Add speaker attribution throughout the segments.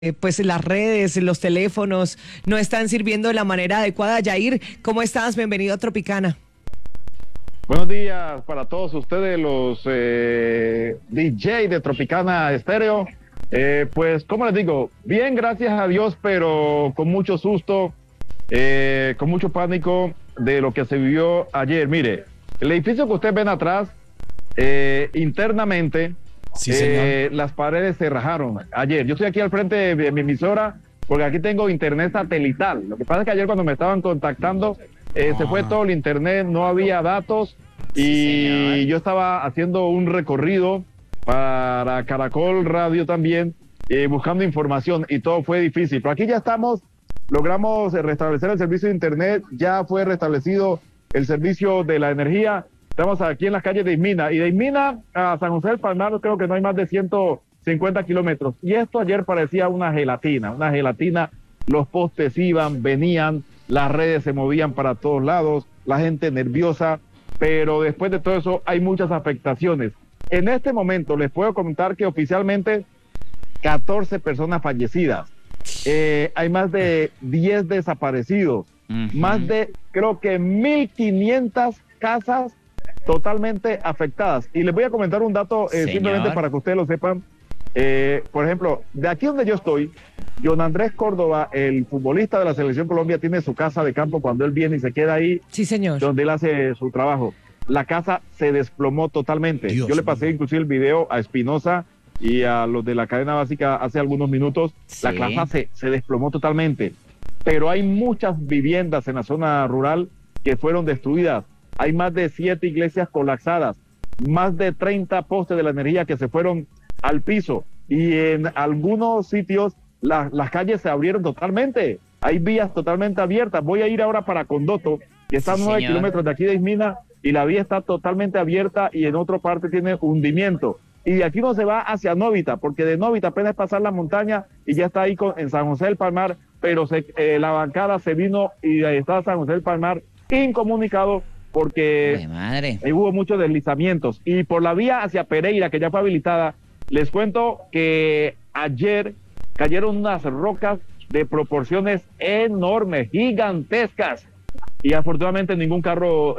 Speaker 1: pues las redes, los teléfonos no están sirviendo de la manera adecuada. Yair, ¿cómo estás? Bienvenido a Tropicana.
Speaker 2: Buenos días para todos ustedes, los DJ de Tropicana Estéreo. Pues, como les digo, bien, gracias a Dios, pero con mucho susto, con mucho pánico de lo que se vivió ayer. Mire, el edificio que ustedes ven atrás, internamente,
Speaker 3: Sí, señor.
Speaker 2: las paredes se rajaron ayer. Yo estoy aquí al frente de mi emisora porque aquí tengo internet satelital. Lo que pasa es que ayer cuando me estaban contactando, se fue todo el internet, no había datos y yo estaba haciendo un recorrido para Caracol Radio también, buscando información y todo fue difícil. Pero aquí ya estamos, logramos restablecer el servicio de internet, ya fue restablecido el servicio de la energía. Estamos aquí en las calles de Ismina, y de Ismina a San José del Palmar creo que no hay más de 150 kilómetros. Y esto ayer parecía una gelatina, los postes iban, venían, las redes se movían para todos lados, la gente nerviosa, pero después de todo eso hay muchas afectaciones. En este momento les puedo comentar que oficialmente 14 personas fallecidas, hay más de 10 desaparecidos, más de creo que 1.500 casas totalmente afectadas. Y les voy a comentar un dato simplemente para que ustedes lo sepan. Por ejemplo, de aquí donde yo estoy, John Andrés Córdoba, el futbolista de la Selección Colombia, tiene su casa de campo cuando él viene y se queda ahí,
Speaker 1: sí, señor,
Speaker 2: donde él hace su trabajo. La casa se desplomó totalmente.
Speaker 3: Dios
Speaker 2: yo le pasé
Speaker 3: mío.
Speaker 2: inclusive el video a Espinosa y a los de la cadena básica hace algunos minutos.
Speaker 1: Sí.
Speaker 2: La casa se desplomó totalmente. Pero hay muchas viviendas en la zona rural que fueron destruidas. Hay más de 7 iglesias colapsadas, más de 30 postes de la energía que se fueron al piso, y en algunos sitios las calles se abrieron totalmente. Hay vías totalmente abiertas. Voy a ir ahora para Condoto, que está a 9 kilómetros de aquí de Ismina, y la vía está totalmente abierta y en otra parte tiene hundimiento. Y de aquí no se va hacia Novita, porque de Novita apenas es pasar la montaña y ya está ahí en San José del Palmar, pero la bancada se vino y ahí está San José del Palmar incomunicado porque hubo muchos deslizamientos. Y por la vía hacia Pereira, que ya fue habilitada, les cuento que ayer cayeron unas rocas de proporciones enormes, gigantescas, y afortunadamente ningún carro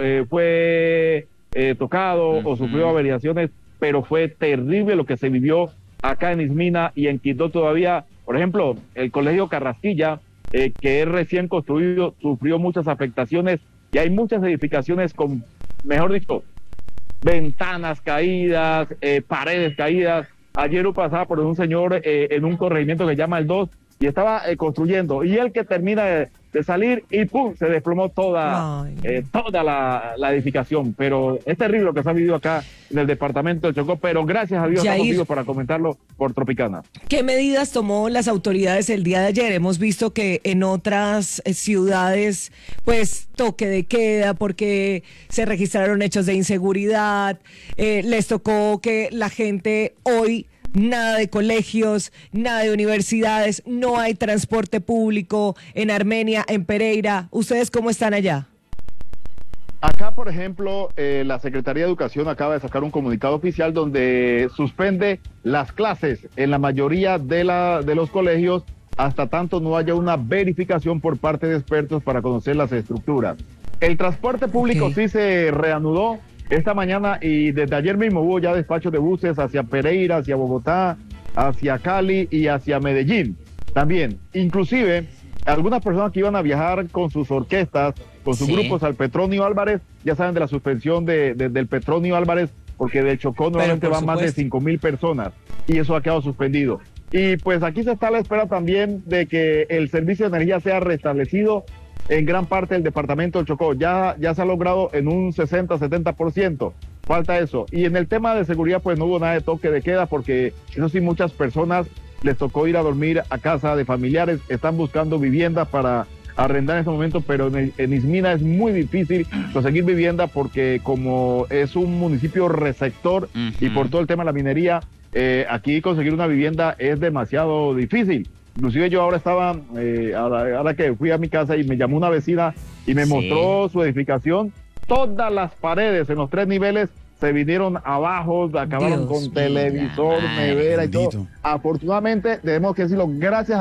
Speaker 2: fue tocado o sufrió averiaciones, pero fue terrible lo que se vivió acá en Ismina y en Quito todavía. Por ejemplo, el colegio Carrasquilla, que es recién construido, sufrió muchas afectaciones y hay muchas edificaciones con, mejor dicho, ventanas caídas, paredes caídas. Ayer yo pasaba por un señor en un corregimiento que se llama El 2 y estaba construyendo, y él que termina de salir y ¡pum!, se desplomó toda la edificación. Pero es terrible lo que se ha vivido acá en el departamento de Chocó, pero gracias a Dios estamos vivos para comentarlo por Tropicana.
Speaker 1: ¿Qué medidas tomó las autoridades el día de ayer? Hemos visto que en otras ciudades, pues, toque de queda porque se registraron hechos de inseguridad, les tocó que la gente hoy, nada de colegios, nada de universidades, no hay transporte público en Armenia, en Pereira. ¿Ustedes cómo están allá?
Speaker 2: Acá, por ejemplo, la Secretaría de Educación acaba de sacar un comunicado oficial donde suspende las clases en la mayoría de los colegios hasta tanto no haya una verificación por parte de expertos para conocer las estructuras. El transporte público sí se reanudó esta mañana y desde ayer mismo hubo ya despachos de buses hacia Pereira, hacia Bogotá, hacia Cali y hacia Medellín también. Inclusive, algunas personas que iban a viajar con sus orquestas, con sus grupos al Petronio Álvarez, ya saben de la suspensión del Petronio Álvarez, porque de Chocó nuevamente van más de 5,000 personas y eso ha quedado suspendido. Y pues aquí se está a la espera también de que el servicio de energía sea restablecido en gran parte del departamento del Chocó. Ya se ha logrado en un 60-70%. Falta eso. Y en el tema de seguridad, pues no hubo nada de toque de queda, porque eso sí, muchas personas les tocó ir a dormir a casa de familiares. Están buscando vivienda para arrendar en este momento, pero en Ismina es muy difícil conseguir vivienda porque como es un municipio receptor y por todo el tema de la minería, aquí conseguir una vivienda es demasiado difícil. Inclusive yo ahora estaba, ahora que fui a mi casa y me llamó una vecina y me mostró su edificación, todas las paredes en los 3 niveles se vinieron abajo, acabaron
Speaker 1: Dios
Speaker 2: con
Speaker 1: mío,
Speaker 2: televisor,
Speaker 1: la madre.
Speaker 2: nevera y todo.
Speaker 3: Bendito.
Speaker 2: Afortunadamente, tenemos que decirlo, gracias